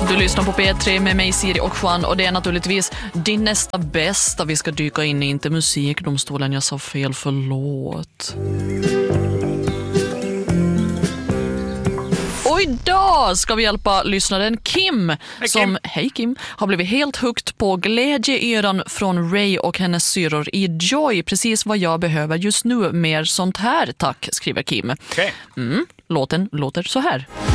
Du lyssnar på P3 med mig, Siri och Juan, och det är naturligtvis din nästa bästa. Vi ska dyka in i inte musikdomstolen, jag sa fel, förlåt. Och idag ska vi hjälpa lyssnaren Kim, som, hej Kim, har blivit helt hooked på glädjeyran från Ray och hennes syror i Joy. Precis vad jag behöver just nu, mer sånt här, tack, skriver Kim. Okay. Låten låter så här.